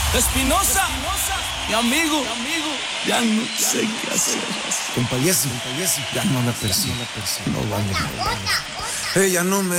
Espinosa, mi amigo, ya no sé qué hacer. Compadece, ya no la persigo, no vale. Ella no me